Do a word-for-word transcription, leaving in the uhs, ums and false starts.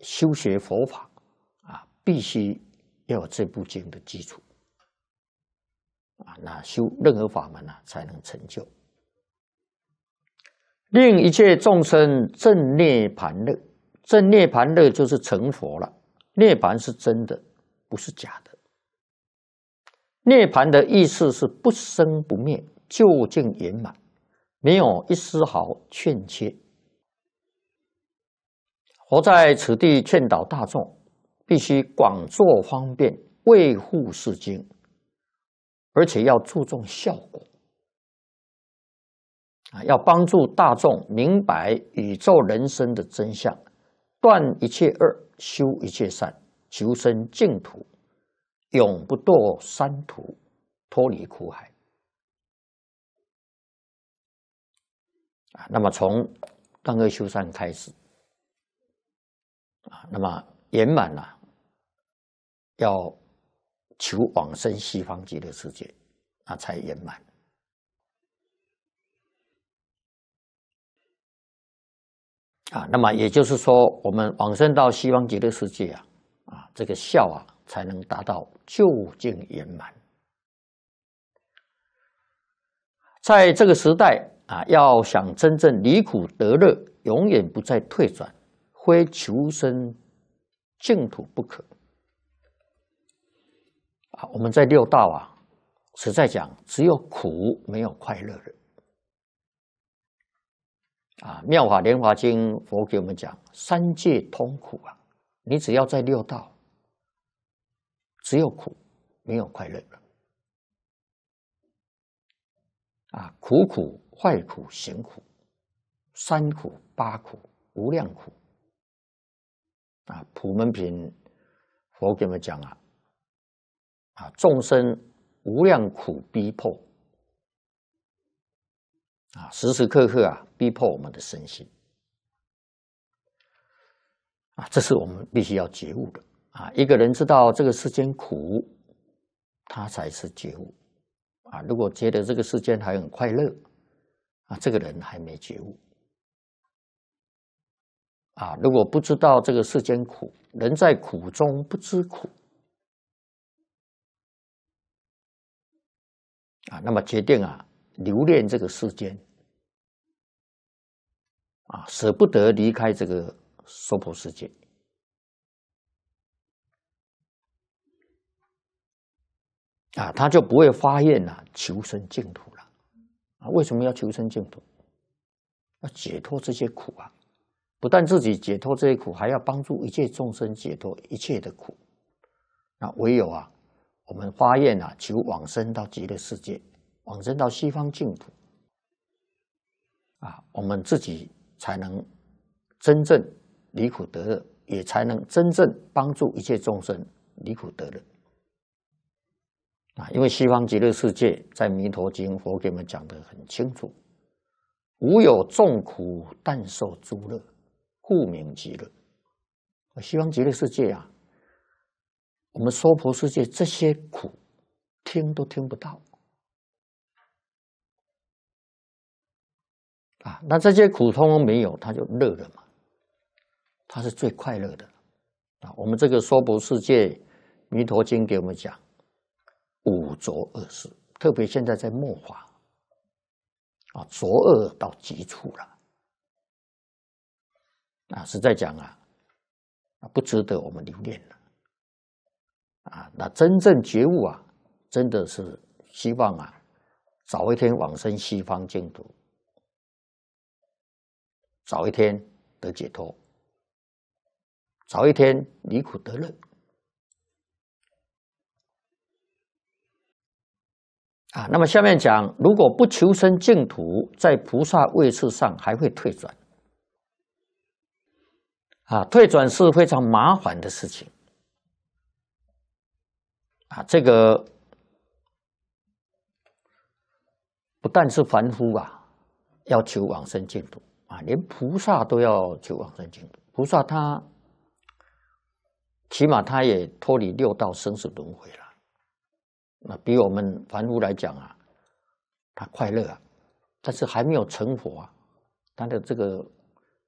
修学佛法啊，必须要有这部经的基础啊，那修任何法门啊，才能成就。令一切众生正涅盘乐，正涅盘乐就是成佛了。涅盘是真的，不是假的。涅盘的意思是不生不灭，究竟圆满，没有一丝毫欠缺。佛在此地劝导大众，必须广作方便，维护是经，而且要注重效果啊，要帮助大众明白宇宙人生的真相，断一切恶，修一切善，求生净土，永不堕三途，脱离苦海啊。那么从断恶修善开始啊，那么圆满了、啊，要求往生西方极乐世界，那才圆满。啊，那么也就是说，我们往生到西方极乐世界啊，啊，这个孝啊，才能达到究竟圆满。在这个时代啊，要想真正离苦得乐，永远不再退转，非求生净土不可。啊，我们在六道啊，实在讲，只有苦没有快乐的。啊，《妙法莲华经》佛给我们讲，三界通苦啊，你只要在六道，只有苦，没有快乐了。啊，苦苦、坏苦、行苦，三苦、八苦、无量苦。啊，普门品佛给我们讲啊，啊，众生无量苦逼迫。啊，时时刻刻啊，逼迫我们的身心啊，这是我们必须要觉悟的啊。一个人知道这个世间苦，他才是觉悟啊。如果觉得这个世间还很快乐啊，这个人还没觉悟啊。如果不知道这个世间苦，人在苦中不知苦啊，那么决定啊，留恋这个世间。啊，舍不得离开这个娑婆世界啊，他就不会发愿啊，求生净土了啊。为什么要求生净土？要解脱这些苦啊！不但自己解脱这些苦，还要帮助一切众生解脱一切的苦。那唯有啊，我们发愿啊，求往生到极乐世界，往生到西方净土啊，我们自己才能真正离苦得乐，也才能真正帮助一切众生离苦得乐啊！因为西方极乐世界在《弥陀经》佛给我们讲得很清楚，无有众苦，但受诸乐，故名极乐。西方极乐世界啊，我们娑婆世界这些苦听都听不到啊，那这些苦通通没有，他就乐了嘛，他是最快乐的啊。我们这个娑婆世界，《弥陀经》给我们讲五浊恶世，特别现在在末法啊，浊恶到极处了啊，实在讲啊，不值得我们留恋了啊。那真正觉悟啊，真的是希望啊，早一天往生西方净土，早一天得解脱，早一天离苦得乐啊。那么下面讲，如果不求生净土，在菩萨位次上还会退转啊，退转是非常麻烦的事情啊。这个不但是凡夫啊，要求往生净土啊，连菩萨都要求往生净土。菩萨他起码他也脱离六道生死轮回了，那比我们凡夫来讲啊，他快乐啊，但是还没有成佛啊，他的这个